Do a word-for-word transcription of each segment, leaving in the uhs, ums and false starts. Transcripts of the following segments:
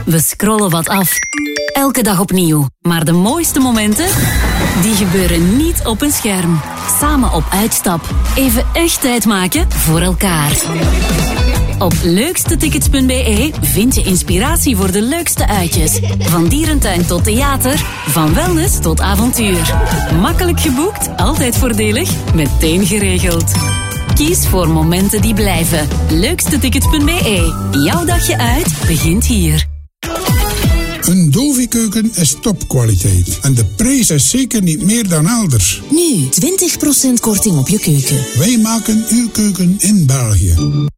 We scrollen wat af. Elke dag opnieuw. Maar de mooiste momenten, die gebeuren niet op een scherm. Samen op uitstap. Even echt tijd maken voor elkaar. Op leukstetickets punt b e vind je inspiratie voor de leukste uitjes. Van dierentuin tot theater, van wellness tot avontuur. Makkelijk geboekt, altijd voordelig, meteen geregeld. Kies voor momenten die blijven. leukstetickets punt b e. Jouw dagje uit begint hier. Een Dovi-keuken is topkwaliteit. En de prijs is zeker niet meer dan elders. Nu, twintig procent korting op je keuken. Wij maken uw keuken in België.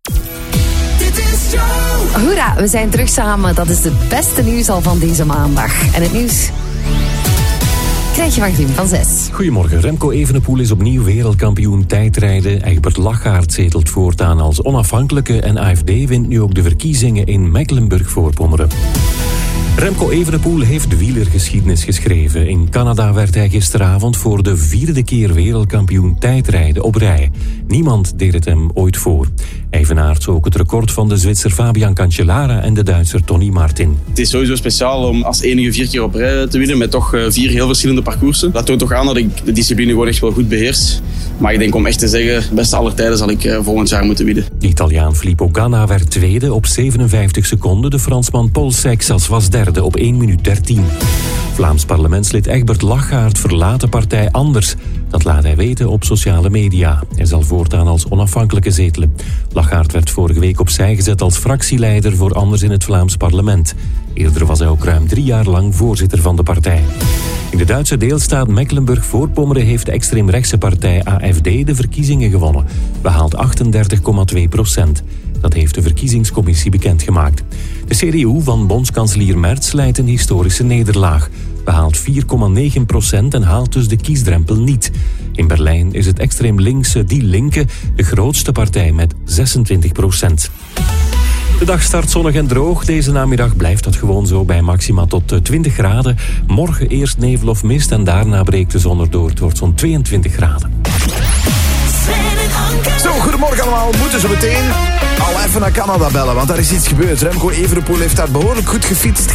Hoera, we zijn terug samen. Dat is het beste nieuws al van deze maandag. En het nieuws krijg je van Glim van zes. Goedemorgen. Remco Evenepoel is opnieuw wereldkampioen tijdrijden. Egbert Lachaert zetelt voortaan als onafhankelijke en A F D wint nu ook de verkiezingen in Mecklenburg-Voorpommeren. Remco Evenepoel heeft wielergeschiedenis geschreven. In Canada werd hij gisteravond voor de vierde keer wereldkampioen tijdrijden op rij. Niemand deed het hem ooit voor. Hij evenaart ook het record van de Zwitser Fabian Cancellara en de Duitser Tony Martin. Het is sowieso speciaal om als enige vier keer op rij te winnen met toch vier heel verschillende parcoursen. Dat toont toch aan dat ik de discipline gewoon echt wel goed beheers. Maar ik denk om echt te zeggen, beste aller tijden zal ik volgend jaar moeten winnen. De Italiaan Filippo Ganna werd tweede op zevenenvijftig seconden. De Fransman Paul Seixas was derde op één minuut dertien. Vlaams parlementslid Egbert Lachaert verlaat de partij Anders. Dat laat hij weten op sociale media. Hij zal voortaan als onafhankelijke zetelen. Lachaert werd vorige week opzij gezet als fractieleider voor Anders in het Vlaams parlement. Eerder was hij ook ruim drie jaar lang voorzitter van de partij. In de Duitse deelstaat Mecklenburg-Voorpommeren heeft de extreemrechtse partij A F D de verkiezingen gewonnen. Behaalt achtendertig komma twee procent. Dat heeft de verkiezingscommissie bekendgemaakt. De C D U van bondskanselier Merz leidt een historische nederlaag. Behaalt vier komma negen procent en haalt dus de kiesdrempel niet. In Berlijn is het extreem linkse Die Linke de grootste partij met zesentwintig procent. De dag start zonnig en droog. Deze namiddag blijft dat gewoon zo bij maxima tot twintig graden. Morgen eerst nevel of mist en daarna breekt de zon erdoor. Het wordt zo'n tweeëntwintig graden. Zo, goedemorgen allemaal. We moeten zo meteen al even naar Canada bellen, want daar is iets gebeurd. Remco Evenepoel heeft daar behoorlijk goed gefietst